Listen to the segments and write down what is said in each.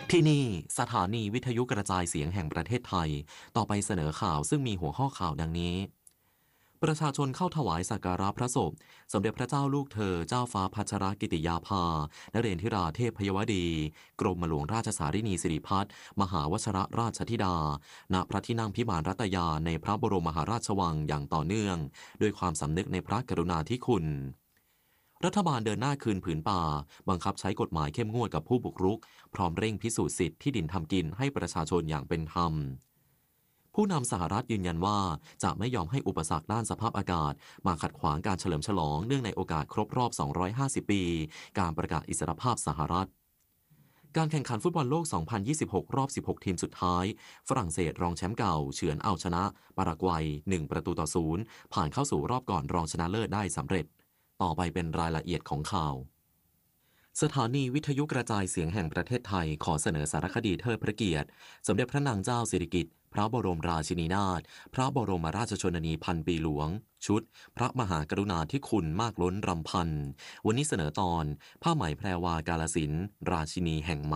ที่นี่สถานีวิทยุกระจายเสียงแห่งประเทศไทยต่อไปเสนอข่าวซึ่งมีหัวข้อข่าวดังนี้ประชาชนเข้าถวายสักการะพระศพสมเด็จพระเจ้าลูกเธอเจ้าฟ้าพัชรกิติยาภานเรนทิราเทพพยวดีกรมหลวงราชสารินีสิริพัฒน์มหาวชรราชธิดาณพระที่นั่งพิมานรัตยาในพระบรมมหาราชวังอย่างต่อเนื่องด้วยความสำนึกในพระกรุณาธิคุณรัฐบาลเดินหน้าคืนผืนป่าบังคับใช้กฎหมายเข้มงวดกับผู้บุกรุกพร้อมเร่งพิสูจน์สิทธิ์ที่ดินทำกินให้ประชาชนอย่างเป็นธรรมผู้นำสหรัฐยืนยันว่าจะไม่ยอมให้อุปสรรคด้านสภาพอากาศมาขัดขวางการเฉลิมฉลองเนื่องในโอกาสครบรอบ 250 ปีการประกาศอิสรภาพสหรัฐการแข่งขันฟุตบอลโลก 2026 รอบ 16 ทีมสุดท้ายฝรั่งเศสรองแชมป์เก่าเฉือนเอาชนะปารากวัย 1-0 ผ่านเข้าสู่รอบก่อนรองชนะเลิศได้สำเร็จต่อไปเป็นรายละเอียดของข่าว สถานีวิทยุกระจายเสียงแห่งประเทศไทยขอเสนอสารคดีเทิดพระเกียรติสมเด็จพระนางเจ้าสิริกิติ์พระบรมราชินีนาถพระบรมราชชนนีพันปีหลวงชุดพระมหากรุณาธิคุณมากล้นรำพันวันนี้เสนอตอนผ้าไหมแพรวากาลสินธุ์ราชินีแห่งไหม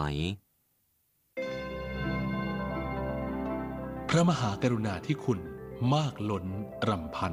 พระมหากรุณาธิคุณมากล้นรำพัน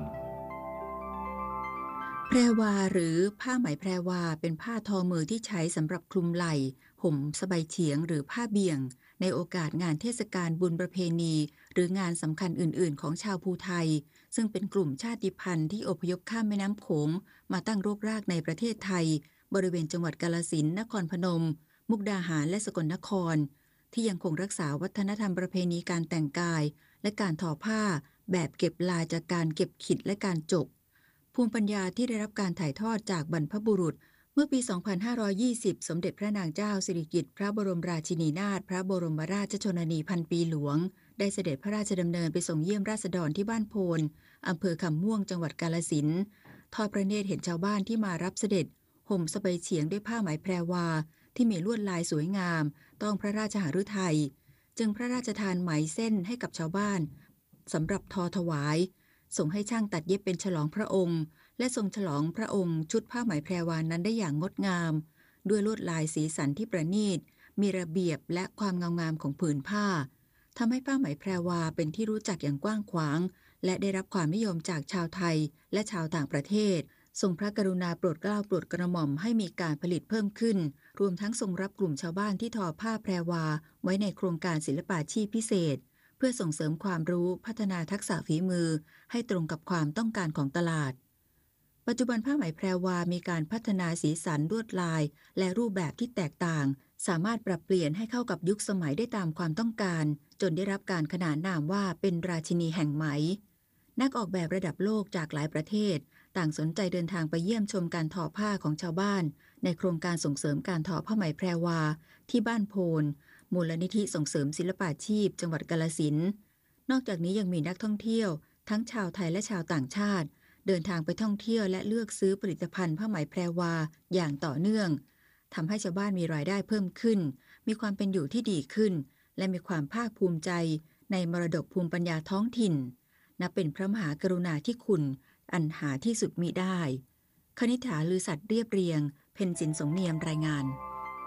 แพรวาหรือผ้าไหมแพรวาเป็นผ้าทอมือที่ใช้สำหรับคลุมไหล่ห่มสบายเฉียงหรือผ้าเบี่ยงในโอกาสงานเทศกาลบุญประเพณีหรืองานสำคัญอื่นๆของชาวภูไทยซึ่งเป็นกลุ่มชาติพันธุ์ที่อพยพข้ามแม่น้ำโขงมาตั้งรกรากในประเทศไทยบริเวณจังหวัดกาฬสินธุ์นครพนมมุกดาหารและสกลนครที่ยังคงรักษาวัฒนธรรมประเพณีการแต่งกายและการทอผ้าแบบเก็บลายจากการเก็บขิดและการจกภูมิปัญญาที่ได้รับการถ่ายทอดจากบรรพบุรุษเมื่อปี 2520 สมเด็จพระนางเจ้าสิริกิติ์พระบรมราชินีนาถพระบรมราชชนนีพันปีหลวงได้เสด็จพระราชดำเนินไปส่งเยี่ยมราษฎรที่บ้านโพนอำเภอคำม่วงจังหวัดกาฬสินธุ์ทอดพระเนตรเห็นชาวบ้านที่มารับเสด็จห่มสบายเฉียงด้วยผ้าไหมแพรวาที่มีลวดลายสวยงามต้องพระราชหฤทัยจึงพระราชทานไหมเส้นให้กับชาวบ้านสำหรับทอถวายส่งให้ช่างตัดเย็บเป็นฉลองพระองค์และทรงฉลองพระองค์ชุดผ้าไหมแพรวานั้นได้อย่างงดงามด้วยลวดลายสีสันที่ประณีตมีระเบียบและความงามของผืนผ้าทำให้ผ้าไหมแพรวาเป็นที่รู้จักอย่างกว้างขวางและได้รับความนิยมจากชาวไทยและชาวต่างประเทศทรงพระกรุณาโปรดเกล้าโปรดกระหม่อมให้มีการผลิตเพิ่มขึ้นรวมทั้งทรงรับกลุ่มชาวบ้านที่ทอผ้าแพรวาไว้ในโครงการศิลปาชีพพิเศษเพื่อส่งเสริมความรู้พัฒนาทักษะฝีมือให้ตรงกับความต้องการของตลาดปัจจุบันผ้าไหมแพรวามีการพัฒนาสีสันลวดลายและรูปแบบที่แตกต่างสามารถปรับเปลี่ยนให้เข้ากับยุคสมัยได้ตามความต้องการจนได้รับการขนานนามว่าเป็นราชินีแห่งไหมนักออกแบบระดับโลกจากหลายประเทศต่างสนใจเดินทางไปเยี่ยมชมการทอผ้าของชาวบ้านในโครงการส่งเสริมการทอผ้าไหมแพรวาที่บ้านโพนมูลนิธิส่งเสริมศิลปาชีพจังหวัดกาฬสินธุ์นอกจากนี้ยังมีนักท่องเที่ยวทั้งชาวไทยและชาวต่างชาติเดินทางไปท่องเที่ยวและเลือกซื้อผลิตภัณฑ์ผ้าไหมแพรวาอย่างต่อเนื่องทำให้ชาวบ้านมีรายได้เพิ่มขึ้นมีความเป็นอยู่ที่ดีขึ้นและมีความภาคภูมิใจในมรดกภูมิปัญญาท้องถิ่นนับเป็นพระมหากรุณาธิคุณอันหาที่สุดมิได้คณิษฐาลือสัตย์เรียบเรียงเพ็ญสินสงเนียมรายงาน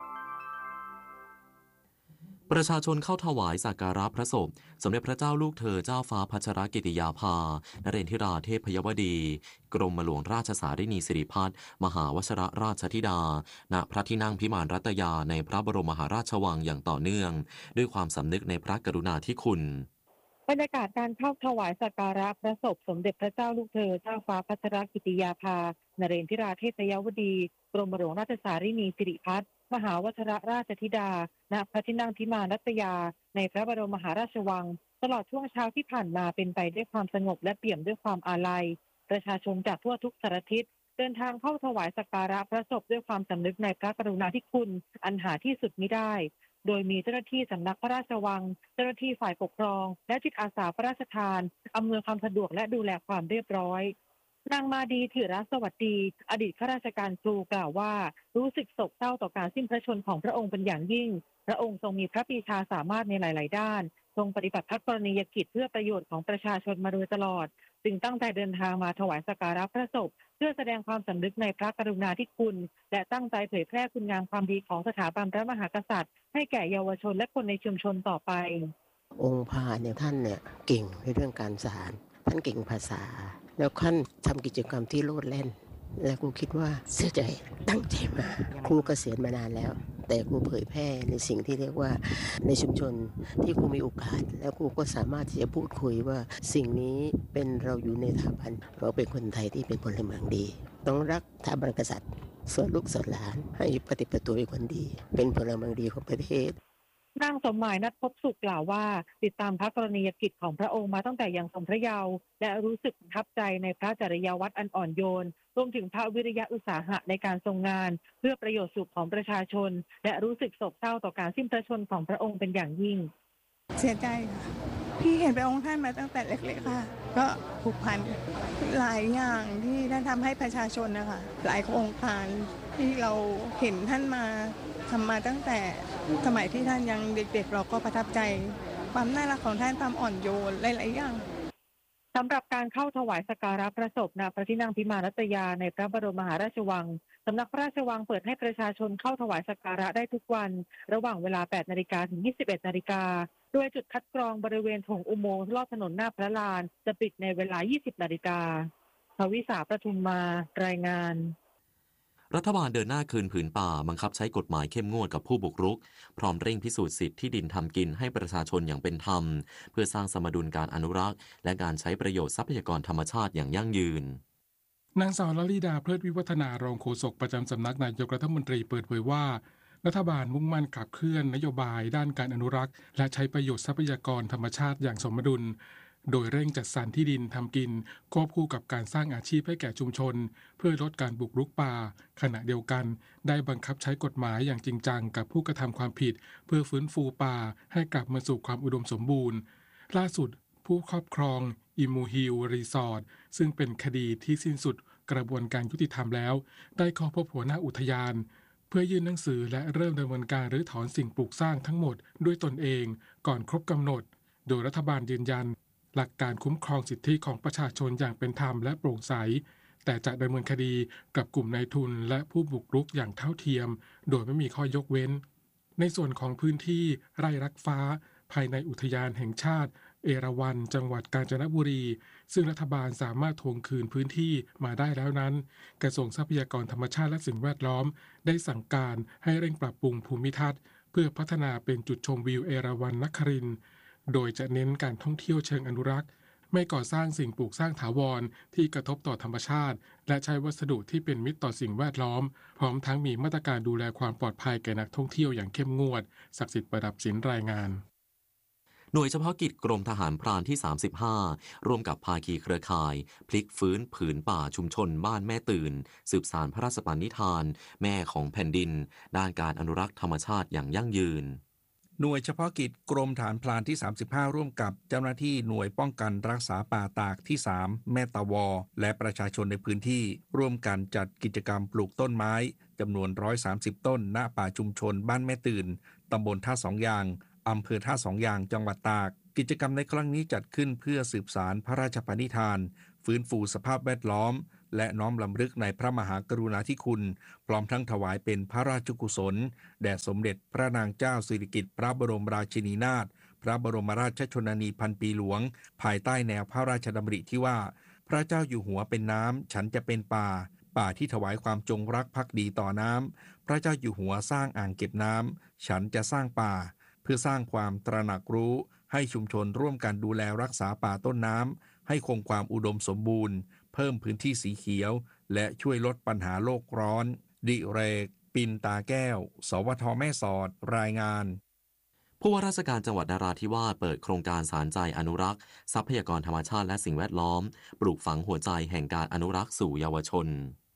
ประชาชนเข้าถวายสักการะพระศพสมเด็จพระเจ้าลูกเธอเจ้าฟ้าพัชรกิติยาภานเรนทิราเทพพยวดีกรมหลวงราชสารินีสิริพัฒน์มหาวชรราชธิดาณพระที่นั่งพิมานรัตยาในพระบรมมหาราชวังอย่างต่อเนื่องด้วยความสำนึกในพระกรุณาธิคุณบรรยากาศการเข้าถวายสักการะพระศพสมเด็จพระเจ้าลูกเธอเจ้าฟ้าพัชรกิติยาภานเรนทิราเทพยวดีกรมหลวงราชสารินีสิริพัฒน์มหาวชรราชธิดาณพระที่นั่งพิมานรัตยาในพระบรมมหาราชวังตลอดช่วงเช้าที่ผ่านมาเป็นไปด้วยความสงบและเปี่ยมด้วยความอาลัยประชาชนจากทั่วทุกสารทิศเดินทางเข้าถวายสักการะพระศพด้วยความสำนึกในพระกรุณาธิคุณอันหาที่สุดมิได้โดยมีเจ้าหน้าที่สำนักพระราชวังเจ้าหน้าที่ฝ่ายปกครองและจิตอาสาพระราชทานอำนวยความสะดวกและดูแลความเรียบร้อยนางมาดีถิระสวัสดีอดีตข้าราชการครูกล่าวว่ารู้สึกโศกเศร้าต่อการสิ้นพระชนของพระองค์เป็นอย่างยิ่งพระองค์ทรงมีพระปรีชาสามารถในหลายๆด้านทรงปฏิบัติพระกรณียกิจเพื่อประโยชน์ของประชาชนมาโดยตลอดจึงตั้งใจเดินทางมาถวายสักการะพระศพเพื่อแสดงความสำนึกในพระกรุณาธิคุณและตั้งใจเผยแพร่คุณงามความดีของสถาบันพระมหากษัตริย์ให้แก่เยาวชนและคนในชุมชนต่อไปองค์พาเนี่ยท่านเนี่ยเก่งในเรื่องการสารท่านเก่งภาษาแล้วท่านทำกิจกรรมที่โลดแล่นและครูคิดว่าเสียใจตั้งใจมาครูเกษียณมานานแล้วแต่ครูเผยแพร่ในสิ่งที่เรียกว่าในชุมชนที่ครูมีโอกาสแล้วครูก็สามารถที่จะพูดคุยว่าสิ่งนี้เป็นเราอยู่ในสถาบันเราเป็นคนไทยที่เป็นพลเมืองดีต้องรักสถาบันกษัตริย์ส่วนลูกส่วนหลานให้ปฏิบัติตัวเป็นคนดีเป็นพลเมืองดีของประเทศนางสมหมายนัทพบสุขกล่าวว่าติดตามพระกรณียกิจของพระองค์มาตั้งแต่ยังทรงพระเยาว์และรู้สึกประทับใจในพระจริยวัตรอันอ่อนโยนรวมถึงพระวิริยะอุตสาหะในการทรงงานเพื่อประโยชน์สุขของประชาชนและรู้สึกโศกเศร้าต่อการสิ้นพระชนม์ของพระองค์เป็นอย่างยิ่งเสียใจค่ะพี่เห็นพระองค์ท่านมาตั้งแต่เล็กๆค่ะก็ผูกพันหลายอย่างที่ท่านทำให้ประชาชนนะคะหลายโครงการที่เราเห็นท่านมาทำมาตั้งแต่สมัยที่ท่านยังเด็กๆเราก็ประทับใจความน่ารักของท่านความอ่อนโยนหลายๆอย่างสำหรับการเข้าถวายสักการะพระศพณพระที่นั่งพิมานรัตยาในพระบรมมหาราชวังสำนักพระราชวังเปิดให้ประชาชนเข้าถวายสักการะได้ทุกวันระหว่างเวลา 8 นาฬิกาถึง 21 นาฬิกาโดยจุดคัดกรองบริเวณโถงอุโมงค์ลอดถนนหน้าพระลานจะปิดในเวลา 20 นาฬิกาภวิษาประทุมมารายงานรัฐบาลเดินหน้าคืนผืนป่าบังคับใช้กฎหมายเข้มงวดกับผู้บุกรุกพร้อมเร่งพิสูจน์สิทธิที่ดินทำกินให้ประชาชนอย่างเป็นธรรมเพื่อสร้างสมดุลการอนุรักษ์และการใช้ประโยชน์ทรัพยากรธรรมชาติอย่างยั่งยืนนางสาวลลิดาเพลิดวิวัฒนารองโฆษกประจำสำนักนายกรัฐมนตรีเปิดเผยว่ารัฐบาลมุ่งมั่นขับเคลื่อนนโยบายด้านการอนุรักษ์และใช้ประโยชน์ทรัพยากรธรรมชาติอย่างสมดุลโดยเร่งจัดสรรที่ดินทำกินควบคู่กับการสร้างอาชีพให้แก่ชุมชนเพื่อลดการบุกรุกป่าขณะเดียวกันได้บังคับใช้กฎหมายอย่างจริงจังกับผู้กระทำความผิดเพื่อฟื้นฟูป่าให้กลับมาสู่ความอุดมสมบูรณ์ล่าสุดผู้ครอบครองอิมูฮิลรีสอร์ทซึ่งเป็นคดีที่สิ้นสุดกระบวนการยุติธรรมแล้วได้เข้าพบหัวหน้าอุทยานเพื่อยื่นหนังสือและเริ่มดำเนินการรื้อถอนสิ่งปลูกสร้างทั้งหมดด้วยตนเองก่อนครบกำหนดโดยรัฐบาลยืนยันหลักการคุ้มครองสิทธิของประชาชนอย่างเป็นธรรมและโปร่งใสแต่จะดำเนินคดีกับกลุ่มนายทุนและผู้บุกรุกอย่างเท่าเทียมโดยไม่มีข้อยกเว้นในส่วนของพื้นที่ไร่รักฟ้าภายในอุทยานแห่งชาติเอราวัณจังหวัดกาญจนบุรีซึ่งรัฐบาลสามารถทวงคืนพื้นที่มาได้แล้วนั้นกระทรวงทรัพยากรธรรมชาติและสิ่งแวดล้อมได้สั่งการให้เร่งปรับปรุงภูมิทัศน์เพื่อพัฒนาเป็นจุดชมวิวเอราวัณนครินทร์โดยจะเน้นการท่องเที่ยวเชิงอนุรักษ์ไม่ก่อสร้างสิ่งปลูกสร้างถาวรที่กระทบต่อธรรมชาติและใช้วัสดุที่เป็นมิตรต่อสิ่งแวดล้อมพร้อมทั้งมีมาตรการดูแลความปลอดภัยแก่นักท่องเที่ยวอย่างเข้มงวดศักดิ์สิทธิ์ประดับศิลป์รายงานหน่วยเฉพาะกิจกรมทหารพรานที่ 35ร่วมกับภาคีเครือข่ายพลิกฟื้นผืนป่าชุมชนบ้านแม่ตื่นสืบสานพระราชปณิธานแม่ของแผ่นดินด้านการอนุรักษ์ธรรมชาติอย่างยั่งยืนหน่วยเฉพาะกิจกรมฐานพรานที่ 35ร่วมกับเจ้าหน้าที่หน่วยป้องกันรักษาป่าตากที่ 3แม่ตาวอและประชาชนในพื้นที่ร่วมกันจัดกิจกรรมปลูกต้นไม้จำนวน130ต้นณป่าชุมชนบ้านแม่ตื่นตำบลท่าสองยางอำเภอท่าสองยางจังหวัดตากกิจกรรมในครั้งนี้จัดขึ้นเพื่อสืบสานพระราชปณิธานฟื้นฟูสภาพแวดล้อมและน้อมรำลึกในพระมหากรุณาธิคุณพร้อมทั้งถวายเป็นพระราชกุศลแด่สมเด็จพระนางเจ้าสิริกิติ์พระบรมราชินีนาถพระบรมราชชนนีพันปีหลวงภายใต้แนวพระราชดำริที่ว่าพระเจ้าอยู่หัวเป็นน้ำฉันจะเป็นป่าที่ถวายความจงรักภักดีต่อน้ำพระเจ้าอยู่หัวสร้างอ่างเก็บน้ำฉันจะสร้างป่าเพื่อสร้างความตระหนักรู้ให้ชุมชนร่วมกันดูแลรักษาป่าต้นน้ำให้คงความอุดมสมบูรณ์เพิ่มพื้นที่สีเขียวและช่วยลดปัญหาโลกร้อนดิเรกปินตาแก้วสวทแม่สอดรายงานผู้ว่าราชการจังหวัดนราธิวาสเปิดโครงการสารใจอนุรักษ์ทรัพยากรธรรมชาติและสิ่งแวดล้อมปลูกฝังหัวใจแห่งการอนุรักษ์สู่เยาวชนแต่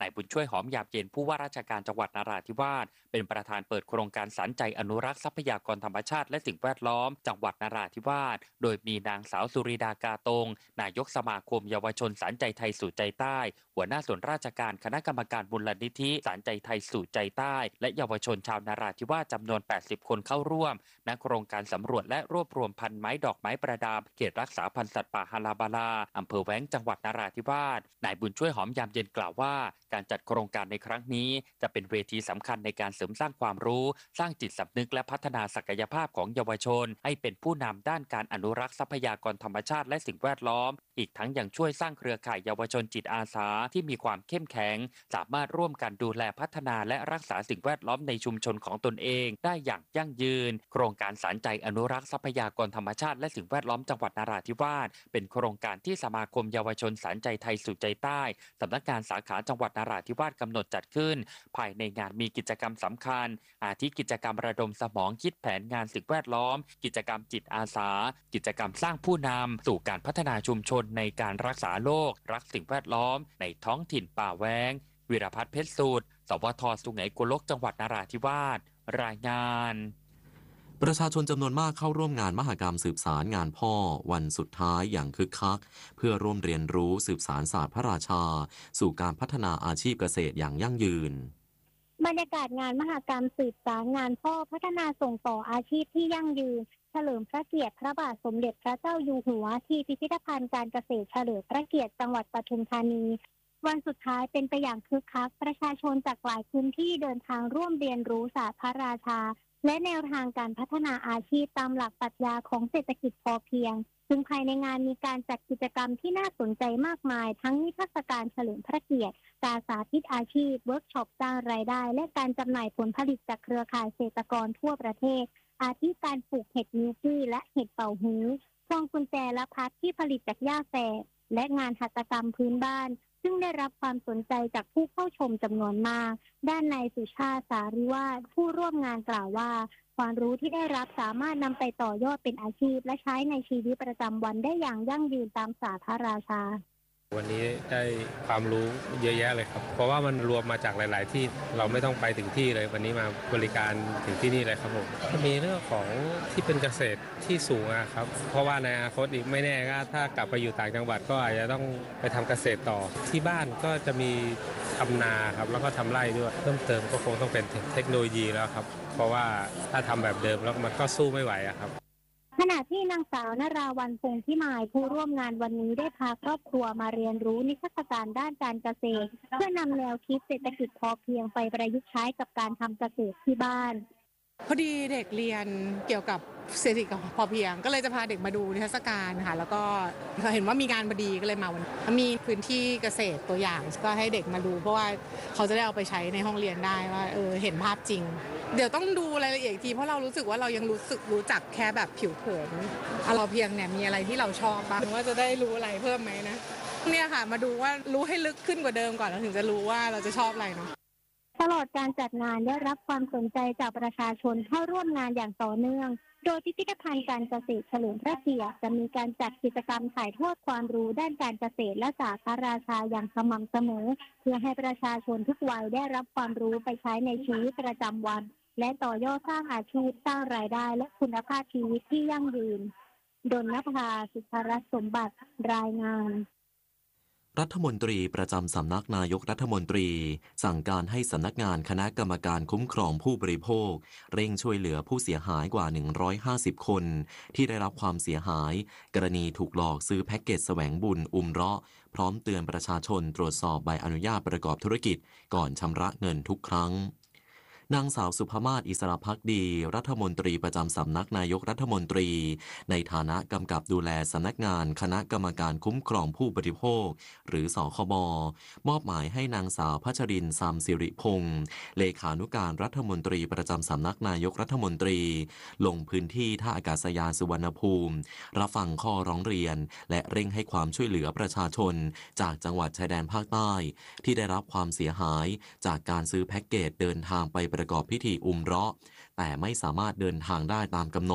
นายบุญช่วยหอมยามเย็นผู้ว่าราชการจังหวัดนราธิวาสเป็นประธานเปิดโครงการสานใจอนุรักษ์ทรัพยากรธรรมชาติและสิ่งแวดล้อมจังหวัดนราธิวาสโดยมีนางสาวสุริดากาตงนายกสมาคมเยาวชนสานใจไทยสู่ใจใต้หัวหน้าส่วนราชการคณะกรรมการมูลนิธิสานใจไทยสู่ใจใต้และเยาวชนชาวนราธิวาสจำนวน80คนเข้าร่วมณโครงการสำรวจและรวบรวมพันธุ์ไม้ดอกไม้ประดับเขตรักษาพันธุ์สัตว์ป่าฮาราบาลาอำเภอแว้งจังหวัดนราธิวาสนายบุญช่วยหอมยามเย็นกล่าวว่าการจัดโครงการในครั้งนี้จะเป็นเวทีสำคัญในการเสริมสร้างความรู้สร้างจิตสำนึกและพัฒนาศักยภาพของเยาวชนให้เป็นผู้นำด้านการอนุรักษ์ทรัพยากรธรรมชาติและสิ่งแวดล้อมอีกทั้งยังช่วยสร้างเครือข่ายเยาวชนจิตอาสาที่มีความเข้มแข็งสามารถร่วมกันดูแลพัฒนาและรักษาสิ่งแวดล้อมในชุมชนของตนเองได้อย่างยั่งยืนโครงการสานใจอนุรักษ์ทรัพยากรธรรมชาติและสิ่งแวดล้อมจังหวัดนราธิวาสเป็นโครงการที่สมาคมเยาวชนสานใจไทยสู่ใจใต้สำนักงานสาขาจังหวัดนราธิวาสกำหนดจัดขึ้นภายในงานมีกิจกรรมสำคัญอาทิกิจกรรมระดมสมองคิดแผนงานสิ่งแวดล้อมกิจกรรมจิตอาสากิจกรรมสร้างผู้นำสู่การพัฒนาชุมชนในการรักษาโลกรักสิ่งแวดล้อมในท้องถิ่นป่าแว้งวิรพัฒน์เพชรสูตรสวท.สุไหงโกลกจังหวัดนราธิวาสรายงานประชาชนจำนวนมากเข้าร่วมงานมหกรรมสืบสารงานพ่อวันสุดท้ายอย่างคึกคักเพื่อร่วมเรียนรู้สืบสานศาสตร์พระราชาสู่การพัฒนาอาชีพเกษตรอย่างยั่งยืนบรรยากาศงานมหกรรมสืบสารงานพ่อพัฒนาส่งต่ออาชีพที่ยั่งยืนเฉลิมพระเกียรติพระบาทสมเด็จพระเจ้าอยู่หัวที่พิพิธภัณฑ์การเกษตรเฉลิมพระเกียรติจังหวัดปทุมธานีวันสุดท้ายเป็นไปอย่างคึกคักประชาชนจากหลายพื้นที่เดินทางร่วมเรียนรู้ศาสตร์พระราชาและแนวทางการพัฒนาอาชีพตามหลักปรัชญาของเศรษฐกิจพอเพียงซึ่งภายในงานมีการจัดกิจกรรมที่น่าสนใจมากมายทั้งนิทรรศการเฉลิมพระเกียรติการสาธิตอาชีพเวิร์กช็อปสร้างรายได้และการจำหน่ายผลผลิตจากเครือข่ายเกษตรกรทั่วประเทศอาทิการปลูกเห็ดมิลกี้และเห็ดเป่าฮื้อพวงกุญแจและพัดที่ผลิตจากหญ้าแฝกและงานหัตถกรรมพื้นบ้านซึ่งได้รับความสนใจจากผู้เข้าชมจำนวนมากด้านนายสุชาติสาริวาฒผู้ร่วมงานกล่าวว่าความรู้ที่ได้รับสามารถนำไปต่อยอดเป็นอาชีพและใช้ในชีวิตประจำวันได้อย่างยั่งยืนตามศาสตร์พระราชาวันนี้ได้ความรู้เยอะแยะเลยครับเพราะว่ามันรวมมาจากหลายๆที่เราไม่ต้องไปถึงที่เลยวันนี้มาบริการถึงที่นี่เลยครับผมมีเรื่องของที่เป็นเกษตรที่สูงครับเพราะว่าในอนาคตอีกไม่แน่ก็ถ้ากลับไปอยู่ต่างจังหวัดก็อาจจะต้องไปทำเกษตรต่อที่บ้านก็จะมีทำนาครับแล้วก็ทำไร่ด้วยเพิ่มเติมก็คงต้องเป็นเทคโนโลยีแล้วครับเพราะว่าถ้าทำแบบเดิมแล้วมันก็สู้ไม่ไหวครับขณะที่นางสาวนราวัลย์พงษ์พิมายผู้ร่วมงานวันนี้ได้พาครอบครัวมาเรียนรู้นิทรรศการด้านการเกษตรเพื่อนำแนวคิดเศรษฐกิจพอเพียงไปประยุกต์ใช้กับการทำเกษตรที่บ้านพอดีเด็กเรียนเกี่ยวกับเศรษฐกิจพอเพียงก็เลยจะพาเด็กมาดูนิทรรศการค่ะแล้วก็เห็นว่ามีงานพอดีก็เลยมาวันมีพื้นที่เกษตรตัวอย่างก็ให้เด็กมาดูเพราะว่าเขาจะได้เอาไปใช้ในห้องเรียนได้ว่าเห็นภาพจริงเดี๋ยวต้องดูรายละเอียดทีเพราะเรารู้สึกว่าเรายังรู้จักแค่แบบผิวเผินพอเพียงเนี่ยมีอะไรที่เราชอบบ้างว่าจะได้รู้อะไรเพิ่มไหมนะเนี่ยค่ะมาดูว่ารู้ให้ลึกขึ้นกว่าเดิมก่อนแล้วถึงจะรู้ว่าเราจะชอบอะไรเนาะตลอดการจัดงานได้รับความสนใจจากประชาชนเข้าร่วมงานอย่างต่อเนื่องโดยพิพิธภัณฑ์การเกษตรเฉลิมพระเกียรติจะมีการจัดกิจกรรมถ่ายทอดความรู้ด้านการเกษตรและศาสตร์พระราชาอย่างสม่ำเสมอเพื่อให้ประชาชนทุกวัยได้รับความรู้ไปใช้ในชีวิตประจำวันและต่อยอดสร้างอาชีพสร้างรายได้และคุณภาพชีวิตที่ยั่งยืนดลนภา สุภรัตน์สมบัติรายงานรัฐมนตรีประจำสำนักนายกรัฐมนตรีสั่งการให้สำนักงานคณะกรรมการคุ้มครองผู้บริโภคเร่งช่วยเหลือผู้เสียหายกว่า150คนที่ได้รับความเสียหายกรณีถูกหลอกซื้อแพ็กเกจแสวงบุญเราะห์พร้อมเตือนประชาชนตรวจสอบใบอนุญาตประกอบธุรกิจก่อนชำระเงินทุกครั้งนางสาวสุภมาศอิสระภักดีรัฐมนตรีประจำสำนักนายกรัฐมนตรีในฐานะกำกับดูแลสำนักงานคณะกรรมการคุ้มครองผู้บริโภคหรือสคบมอบหมายให้นางสาวพัชรินทร์ ซามสิริพงศ์เลขานุการรัฐมนตรีประจำสำนักนายกรัฐมนตรีลงพื้นที่ท่าอากาศยานสุวรรณภูมิรับฟังข้อร้องเรียนและเร่งให้ความช่วยเหลือประชาชนจากจังหวัดชายแดนภาคใต้ที่ได้รับความเสียหายจากการซื้อแพ็กเกจเดินทางไปประกอบพิธีเราะห์แต่ไม่สามารถเดินทางได้ตามกำหนด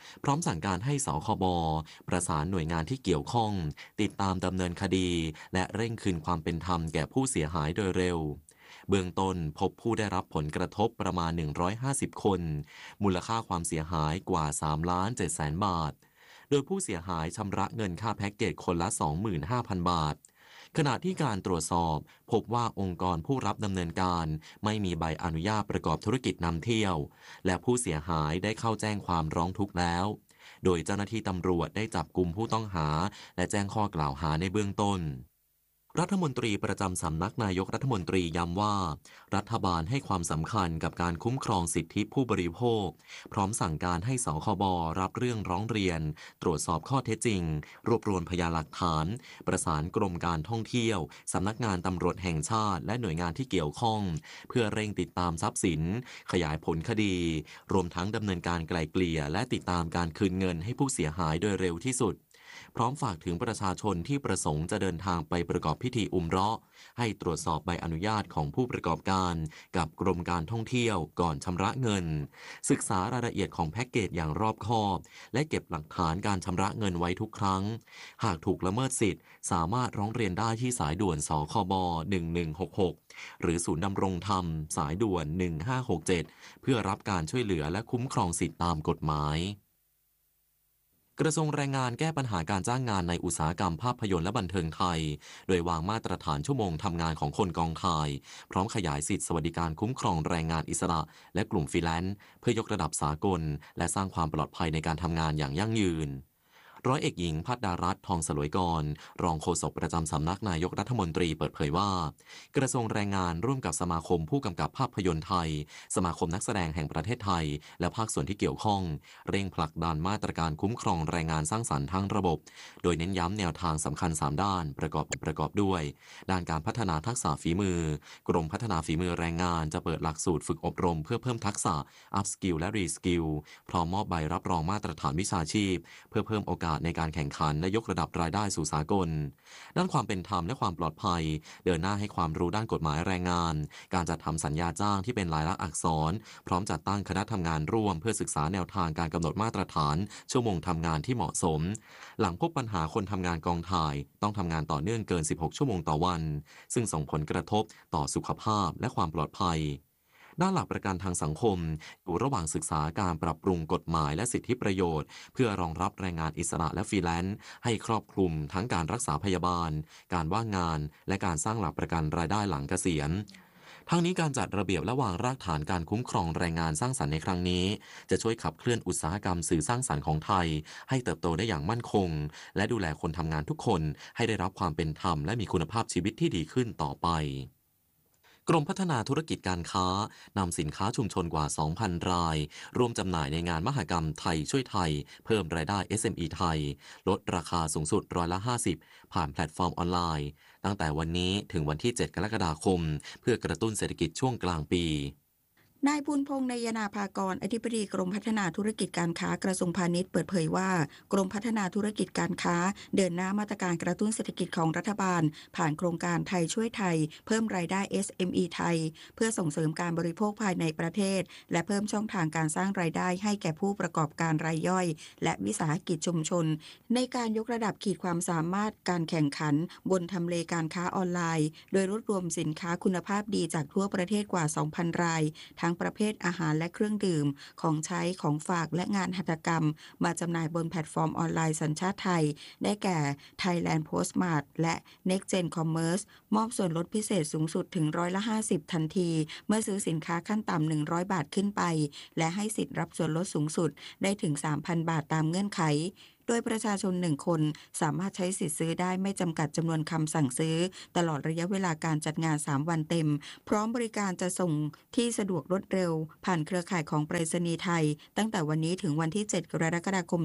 พร้อมสั่งการให้สคบประสานหน่วยงานที่เกี่ยวข้องติดตามดำเนินคดีและเร่งคืนความเป็นธรรมแก่ผู้เสียหายโดยเร็วเบื้องต้นพบผู้ได้รับผลกระทบประมาณ150คนมูลค่าความเสียหายกว่า3,700,000 บาทโดยผู้เสียหายชำระเงินค่าแพ็กเกจคนละ 25,000 บาทขณะที่การตรวจสอบพบว่าองค์กรผู้รับดำเนินการไม่มีใบอนุญาตประกอบธุรกิจนำเที่ยวและผู้เสียหายได้เข้าแจ้งความร้องทุกข์แล้วโดยเจ้าหน้าที่ตำรวจได้จับกุมผู้ต้องหาและแจ้งข้อกล่าวหาในเบื้องต้นรัฐมนตรีประจำสำนักนายกรัฐมนตรีย้ำว่ารัฐบาลให้ความสำคัญกับการคุ้มครองสิทธิผู้บริโภคพร้อมสั่งการให้สคบรับเรื่องร้องเรียนตรวจสอบข้อเท็จจริงรวบรวมพยานหลักฐานประสานกรมการท่องเที่ยวสำนักงานตำรวจแห่งชาติและหน่วยงานที่เกี่ยวข้องเพื่อเร่งติดตามทรัพย์สินขยายผลคดีรวมทั้งดำเนินการไกล่เกลี่ยและติดตามการคืนเงินให้ผู้เสียหายโดยเร็วที่สุดพร้อมฝากถึงประชาชนที่ประสงค์จะเดินทางไปประกอบพิธีอุมเราะห์ให้ตรวจสอบใบอนุญาตของผู้ประกอบการกับกรมการท่องเที่ยวก่อนชำระเงินศึกษารายละเอียดของแพ็กเกจอย่างรอบคอบและเก็บหลักฐานการชำระเงินไว้ทุกครั้งหากถูกละเมิดสิทธิ์สามารถร้องเรียนได้ที่สายด่วนสคบ1166หรือศูนย์ดำรงธรรมสายด่วน1567เพื่อรับการช่วยเหลือและคุ้มครองสิทธิตามกฎหมายกระทรวงแรงงานแก้ปัญหาการจ้างงานในอุตสาหกรรมภาพยนตร์และบันเทิงไทยโดยวางมาตรฐานชั่วโมงทำงานของคนกองถ่ายพร้อมขยายสิทธิสวัสดิการคุ้มครองแรงงานอิสระและกลุ่มฟรีแลนซ์เพื่อยกระดับสากลและสร้างความปลอดภัยในการทำงานอย่างยั่งยืนร้อยเอกหญิงภัทรดารัตน์ทองสลวยกรรองโฆษกประจำสำนักนายกรัฐมนตรีเปิดเผยว่ากระทรวงแรงงานร่วมกับสมาคมผู้กำกับภาพยนตร์ไทยสมาคมนักแสดงแห่งประเทศไทยและภาคส่วนที่เกี่ยวข้องเร่งผลักดันมาตรการคุ้มครองแรงงานสร้างสรรค์ทั้งระบบโดยเน้นย้ำแนวทางสำคัญ3ด้านประกอบด้วยด้านการพัฒนาทักษะฝีมือกรมพัฒนาฝีมือแรงงานจะเปิดหลักสูตรฝึกอบรมเพื่อเพิ่มทักษะ Up Skill และ Re Skill พร้อมมอบใบรับรองมาตรฐานวิชาชีพเพื่อเพิ่มโอกาสในการแข่งขันและยกระดับรายได้สู่สากลด้านความเป็นธรรมและความปลอดภัยเดินหน้าให้ความรู้ด้านกฎหมายแรงงานการจัดทำสัญญาจ้างที่เป็นลายลักษณ์อักษรพร้อมจัดตั้งคณะทำงานร่วมเพื่อศึกษาแนวทางการกำหนดมาตรฐานชั่วโมงทำงานที่เหมาะสมหลังพบปัญหาคนทำงานกองถ่ายต้องทำงานต่อเนื่องเกิน16ชั่วโมงต่อวันซึ่งส่งผลกระทบต่อสุขภาพและความปลอดภัยด้านหลักประกันทางสังคมอยู่ระหว่างศึกษาการปรับปรุงกฎหมายและสิทธิประโยชน์เพื่อรองรับแรงงานอิสระและฟรีแลนซ์ให้ครอบคลุมทั้งการรักษาพยาบาลการว่างงานและการสร้างหลักประกันรายได้หลังเกษียณทั้งนี้การจัดระเบียบและวางรากฐานการคุ้มครองแรงงานสร้างสรรค์ในครั้งนี้จะช่วยขับเคลื่อนอุตสาหกรรมสื่อสร้างสรรค์ของไทยให้เติบโตได้อย่างมั่นคงและดูแลคนทำงานทุกคนให้ได้รับความเป็นธรรมและมีคุณภาพชีวิตที่ดีขึ้นต่อไปกรมพัฒนาธุรกิจการค้านำสินค้าชุมชนกว่า 2,000 รายร่วมจำหน่ายในงานมหกรรมไทยช่วยไทยเพิ่มรายได้ SME ไทยลดราคาสูงสุด50%ผ่านแพลตฟอร์มออนไลน์ตั้งแต่วันนี้ถึงวันที่ 7 กรกฎาคมเพื่อกระตุ้นเศรษฐกิจช่วงกลางปีนายภูลพงษ์ นยนาภากรอธิบดีกรมพัฒนาธุรกิจการค้ากระทรวงพาณิชย์เปิดเผยว่ากรมพัฒนาธุรกิจการค้าเดินหน้ามาตรการกระตุ้นเศรษฐกิจของรัฐบาลผ่านโครงการไทยช่วยไทยเพิ่มรายได้ SME ไทยเพื่อส่งเสริมการบริโภคภายในประเทศและเพิ่มช่องทางการสร้างรายได้ให้แก่ผู้ประกอบการรายย่อยและวิสาหกิจชุมชนในการยกระดับขีดความสามารถการแข่งขันบนทำเลการค้าออนไลน์โดยรวบรวมสินค้าคุณภาพดีจากทั่วประเทศกว่า 2,000 รายทั้งประเภทอาหารและเครื่องดื่มของใช้ของฝากและงานหัตถกรรมมาจำหน่ายบนแพลตฟอร์มออนไลน์สัญชาติไทยได้แก่ Thailand Postmart และ Next Gen Commerce มอบส่วนลดพิเศษสูงสุดถึง50%ทันทีเมื่อซื้อสินค้าขั้นต่ำ100 บาทขึ้นไปและให้สิทธิ์รับส่วนลดสูงสุดได้ถึง 3,000 บาทตามเงื่อนไขโดยประชาชน1คนสามารถใช้สิทธิ์ซื้อได้ไม่จำกัดจำนวนคำสั่งซื้อตลอดระยะเวลาการจัดงาน3วันเต็มพร้อมบริการจะส่งที่สะดวกรวดเร็วผ่านเครือข่ายของไปรษณีย์ไทยตั้งแต่วันนี้ถึงวันที่7 กรกฎาคม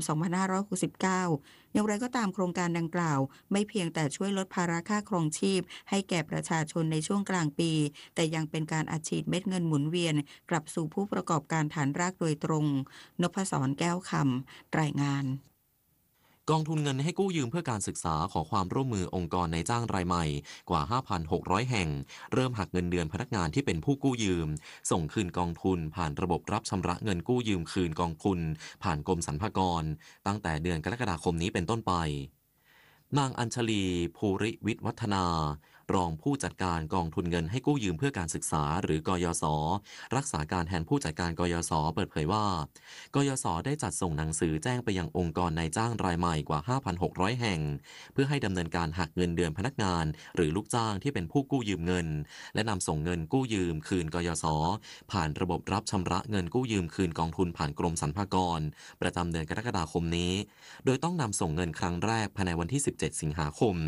2569อย่างไรก็ตามโครงการดังกล่าวไม่เพียงแต่ช่วยลดภาระค่าครองชีพให้แก่ประชาชนในช่วงกลางปีแต่ยังเป็นการอัดฉีดเม็ดเงินหมุนเวียนกลับสู่ผู้ประกอบการฐานรากโดยตรงนพศร แก้วคำรายงานกองทุนเงินให้กู้ยืมเพื่อการศึกษาขอความร่วมมือองค์กรนายจ้างรายใหม่กว่า 5,600 แห่งเริ่มหักเงินเดือนพนักงานที่เป็นผู้กู้ยืมส่งคืนกองทุนผ่านระบบรับชำระเงินกู้ยืมคืนกองทุนผ่านกรมสรรพากรตั้งแต่เดือนกรกฎาคมนี้เป็นต้นไปนางอัญชลีภูริวิทย์วัฒนารองผู้จัดการกองทุนเงินให้กู้ยืมเพื่อการศึกษาหรือกยศรักษาการแทนผู้จัดการกยศเปิดเผยว่ากยศได้จัดส่งหนังสือแจ้งไปยังองค์กรนายจ้างรายใหม่กว่า 5,600 แห่งเพื่อให้ดำเนินการหักเงินเดือนพนักงานหรือลูกจ้างที่เป็นผู้กู้ยืมเงินและนำส่งเงินกู้ยืมคืนกยศผ่านระบบรับชำระเงินกู้ยืมคืนกองทุนผ่านกรมสรรพากรประจำเดือนกรกฎาคมนี้โดยต้องนำส่งเงินครั้งแรกภายในวันที่17 สิงหาคม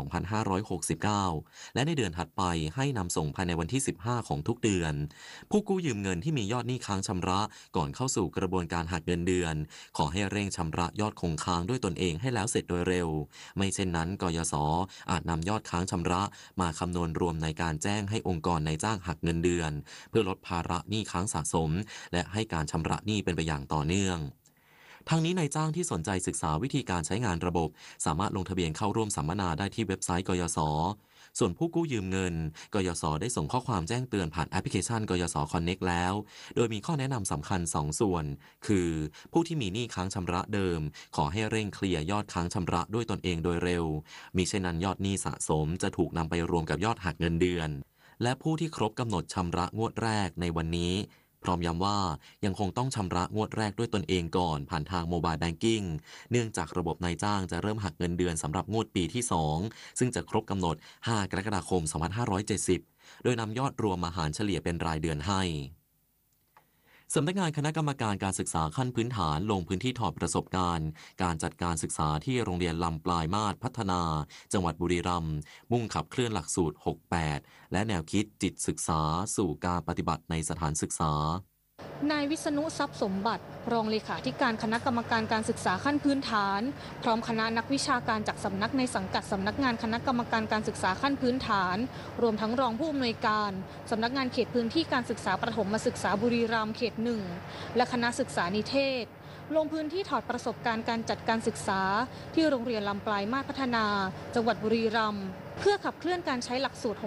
2569และในเดือนถัดไปให้นำส่งภายในวันที่15ของทุกเดือนผู้กู้ยืมเงินที่มียอดหนี้ค้างชำระก่อนเข้าสู่กระบวนการหักเงินเดือนขอให้เร่งชำระยอดคงค้างด้วยตนเองให้แล้วเสร็จโดยเร็วไม่เช่นนั้นกยศอาจนำยอดค้างชำระมาคำนวณรวมในการแจ้งให้องค์กรนายจ้างหักเงินเดือนเพื่อลดภาระหนี้ค้างสะสมและให้การชำระหนี้เป็นไปอย่างต่อเนื่องทางนี้นายจ้างที่สนใจศึกษาวิธีการใช้งานระบบสามารถลงทะเบียนเข้าร่วมสัมมนาได้ที่เว็บไซต์กยศส่วนผู้กู้ยืมเงินกยศได้ส่งข้อความแจ้งเตือนผ่านแอปพลิเคชันกยศคอนเน็กต์แล้วโดยมีข้อแนะนำสำคัญ2ส่วนคือผู้ที่มีหนี้ค้างชำระเดิมขอให้เร่งเคลียร์ยอดค้างชำระด้วยตนเองโดยเร็วมิเช่นนั้นยอดหนี้สะสมจะถูกนำไปรวมกับยอดหักเงินเดือนและผู้ที่ครบกำหนดชำระงวดแรกในวันนี้พร้อมย้ำว่ายังคงต้องชำระงวดแรกด้วยตนเองก่อนผ่านทางโมบายแบงกิ้งเนื่องจากระบบนายจ้างจะเริ่มหักเงินเดือนสำหรับงวดปีที่2ซึ่งจะครบกำหนด5 กรกฎาคม 2570โดยนำยอดรวมมาหารเฉลี่ยเป็นรายเดือนให้สำนักงานคณะกรรมการการศึกษาขั้นพื้นฐานลงพื้นที่ถอดประสบการณ์การจัดการศึกษาที่โรงเรียนลำปลายมาศพัฒนาจังหวัดบุรีรัมย์มุ่งขับเคลื่อนหลักสูตร 68 และแนวคิดจิตศึกษาสู่การปฏิบัติในสถานศึกษานายวิษณุทรัพย์สมบัติรองเลขาธิการคณะกรรมการการศึกษาขั้นพื้นฐานพร้อมคณะนักวิชาการจากสำนักในสังกัดสำนักงานคณะกรรมการการศึกษาขั้นพื้นฐานรวมทั้งรองผู้อำนวยการสำนักงานเขตพื้นที่การศึกษาประถมศึกษาบุรีรัมย์เขต 1และคณะศึกษานิเทศลงพื้นที่ถอดประสบการณ์การจัดการศึกษาที่โรงเรียนลำปลายมาศพัฒนาจังหวัดบุรีรัมย์เพื่อขับเคลื่อนการใช้หลักสูตร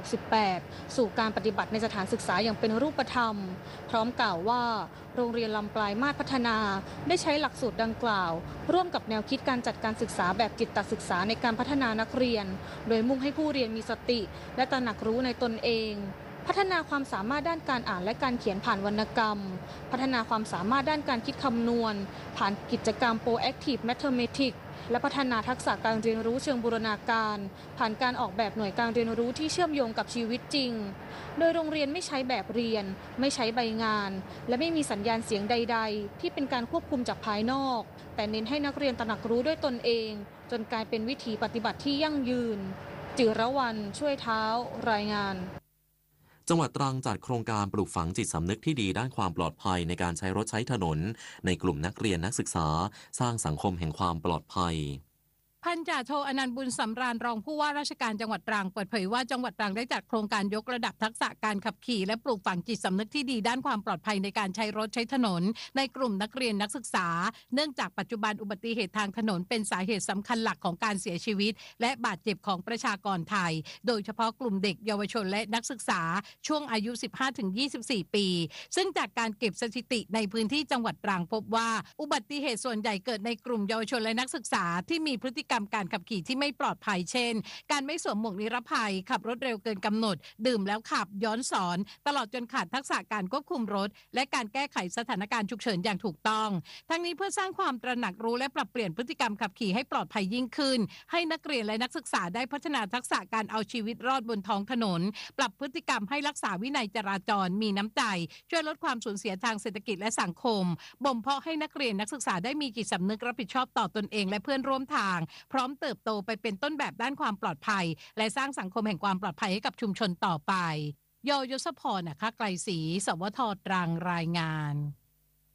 68 สู่การปฏิบัติในสถานศึกษาอย่างเป็นรูปธรรมพร้อมกล่าวว่าโรงเรียนลำปลายมาศพัฒนาได้ใช้หลักสูตรดังกล่าวร่วมกับแนวคิดการจัดการศึกษาแบบจิตศึกษาในการพัฒนานักเรียนโดยมุ่งให้ผู้เรียนมีสติและตระหนักรู้ในตนเองพัฒนาความสามารถด้านการอ่านและการเขียนผ่านวรรณกรรมพัฒนาความสามารถด้านการคิดคำนวณผ่านกิจกรรม Proactive Mathematics และพัฒนาทักษะการเรียนรู้เชิงบูรณาการผ่านการออกแบบหน่วยการเรียนรู้ที่เชื่อมโยงกับชีวิตจริงโดยโรงเรียนไม่ใช้แบบเรียนไม่ใช้ใบงานและไม่มีสัญญาณเสียงใดๆที่เป็นการควบคุมจากภายนอกแต่เน้นให้นักเรียนตระหนักรู้ด้วยตนเองจนกลายเป็นวิถีปฏิบัติที่ยั่งยืนจิรวรรณช่วยเท้ารายงานจังหวัดตรังจัดโครงการปลูกฝังจิตสำนึกที่ดีด้านความปลอดภัยในการใช้รถใช้ถนนในกลุ่มนักเรียนนักศึกษาสร้างสังคมแห่งความปลอดภัยพันจ่าโทอนันต์บุญสำราญรองผู้ว่าราชการจังหวัดตรังเปิดเผยว่าจังหวัดตรังได้จัดโครงการยกระดับทักษะการขับขี่และปลูกฝังจิตสำนึกที่ดีด้านความปลอดภัยในการใช้รถใช้ถนนในกลุ่มนักเรียนนักศึกษาเนื่องจากปัจจุบันอุบัติเหตุทางถนนเป็นสาเหตุสำคัญหลักของการเสียชีวิตและบาดเจ็บของประชากรไทยโดยเฉพาะกลุ่มเด็กเยาวชนและนักศึกษาช่วงอายุ 15-24 ปีซึ่งจากการเก็บสถิติในพื้นที่จังหวัดตรังพบว่าอุบัติเหตุส่วนใหญ่เกิดในกลุ่มเยาวชนและนักศึกษาที่มีพฤติกรรมการขับขี่ที่ไม่ปลอดภัยเช่นการไม่สวมหมวกนิรภัยขับรถเร็วเกินกำหนดดื่มแล้วขับย้อนสอนตลอดจนขาดทักษะการควบคุมรถและการแก้ไขสถานการณ์ฉุกเฉินอย่างถูกต้องทั้งนี้เพื่อสร้างความตระหนักรู้และปรับเปลี่ยนพฤติกรรมขับขี่ให้ปลอดภัยยิ่งขึ้นให้นักเรียนและนักศึกษาได้พัฒนาทักษะการเอาชีวิตรอดบนท้องถนนปรับพฤติกรรมให้รักษาวินัยจราจรมีน้ำใจช่วยลดความสูญเสียทางเศรษฐกิจและสังคมบ่มเพาะให้นักเรียนนักศึกษาได้มีจิตสำนึกรับผิดชอบต่อตนเองและเพื่อนร่วมทางพร้อมเติบโตไปเป็นต้นแบบด้านความปลอดภัยและสร้างสังคมแห่งความปลอดภัยให้กับชุมชนต่อไปยศพร ไกลศรี สวท ตรังรายงาน